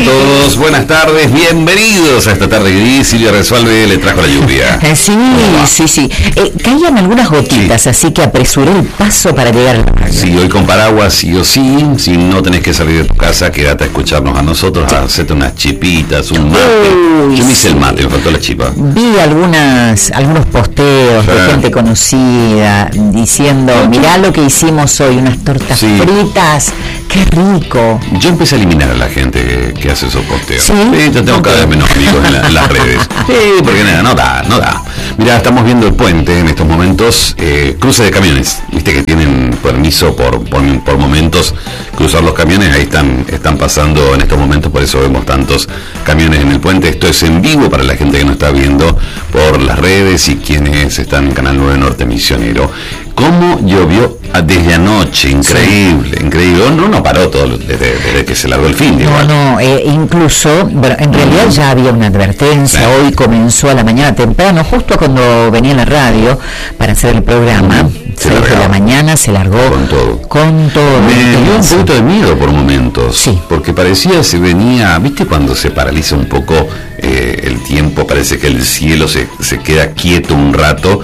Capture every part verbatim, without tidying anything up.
todos, buenas tardes, bienvenidos a esta tarde gris. Silvia Resuelve le trajo la lluvia. Sí, sí, sí. Eh, caían algunas gotitas, sí. Así que apresuré el paso para llegar al radio. Sí, hoy con paraguas sí o sí. Si no tenés que salir de tu casa, quédate a escucharnos a nosotros, sí. A hacerte unas chipitas, un mate. Uy, Yo me hice sí. el mate, me faltó la chipa. Vi algunas, algunos posteos sí. de gente conocida diciendo, mirá lo que hicimos hoy, unas tortas sí. fritas. ¡Qué rico! Yo empecé a eliminar a la gente que, que hace esos posteos. Sí, sí yo tengo okay. cada vez menos amigos en, la, en las redes. Sí, porque nada, no da, no da. Mira, estamos viendo el puente en estos momentos, eh, cruce de camiones. Viste que tienen permiso por, por, por momentos cruzar los camiones. Ahí están, están pasando en estos momentos, por eso vemos tantos camiones en el puente. Esto es en vivo para la gente que nos está viendo por las redes y quienes están en Canal nueve Norte Misionero. ¿Cómo llovió desde anoche? Increíble, sí. increíble. No, no paró todo desde, desde que se largó el fin. No, igual. no, eh, incluso, bueno, en realidad ya había una advertencia. Sí. Hoy comenzó a la mañana temprano, justo cuando venía a la radio para hacer el programa. seis de la mañana se largó con todo. Con todo. Me dio un poquito de miedo por momentos. Sí. Porque parecía se venía, ¿viste cuando se paraliza un poco eh, el tiempo? Parece que el cielo se, se queda quieto un rato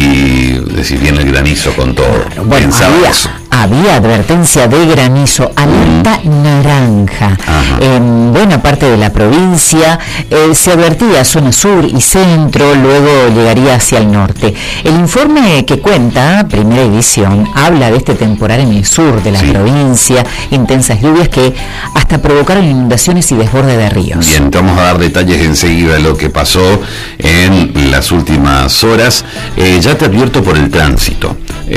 y decir viene el granizo con todo. Bueno, había, había advertencia de granizo, alerta mm. naranja. Ajá. En buena parte de la provincia eh, se advertía zona sur y centro, luego llegaría hacia el norte. El informe que cuenta, primera edición, habla de este temporal en el sur de la sí. provincia, intensas lluvias que hasta provocaron inundaciones y desborde de ríos. Bien, vamos a dar detalles enseguida de lo que pasó en las últimas horas. Eh, ya te advierto por el tránsito.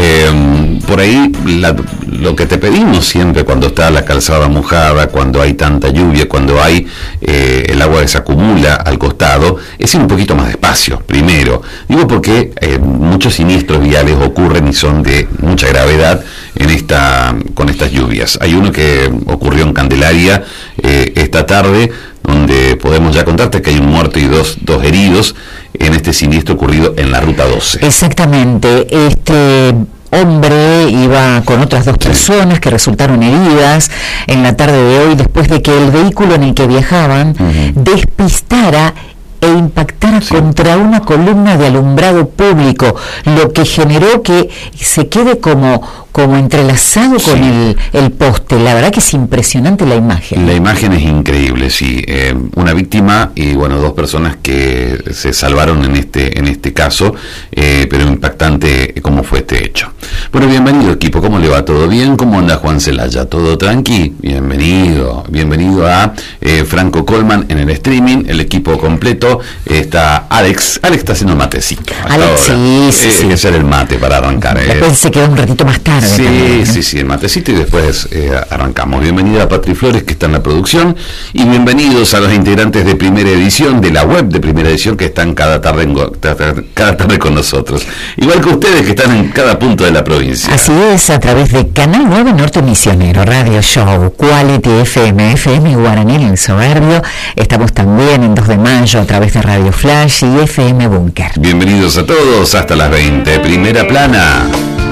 Eh, por ahí la, lo que te pedimos siempre cuando está la calzada mojada, cuando hay tanta lluvia, cuando hay eh, el agua que se acumula al costado, es ir un poquito más despacio, primero. Digo porque eh, muchos siniestros viales ocurren y son de mucha gravedad en esta con estas lluvias. Hay uno que ocurrió en Candelaria eh, esta tarde, donde podemos ya contarte que hay un muerto y dos, dos heridos en este siniestro ocurrido en la ruta doce. Exactamente, este hombre iba con otras dos personas sí. que resultaron heridas en la tarde de hoy después de que el vehículo en el que viajaban uh-huh. despistara e impactara sí. contra una columna de alumbrado público, lo que generó que se quede como como entrelazado sí. con el, el poste. La verdad que es impresionante la imagen. La imagen es increíble, sí. Eh, una víctima y bueno, dos personas que se salvaron en este en este caso, eh, pero impactante cómo fue este hecho. Bueno, bienvenido equipo, ¿cómo le va? ¿Todo bien? ¿Cómo anda Juan Celaya? ¿Todo tranqui? Bienvenido, bienvenido a eh, Franco Colman en el streaming, el equipo completo. Está Alex, Alex está haciendo matecito. Alex, sí, sí, eh, sí. Hay que hacer el mate para arrancar. Después eh. se quedó un ratito más tarde. Sí, también, ¿no? sí, sí, el matecito y después eh, arrancamos. Bienvenida a Patri Flores, que está en la producción, y bienvenidos a los integrantes de Primera Edición, de la web de Primera Edición, que están cada tarde, en, cada tarde con nosotros. Igual que ustedes, que están en cada punto de la provincia. Así es, a través de Canal nueve Norte Misionero, Radio Show, Quality F M, F M Guaraní en el Soberbio. Estamos también en dos de mayo a través de Radio Flash y F M Búnker. Bienvenidos a todos, hasta las veinte. Primera plana.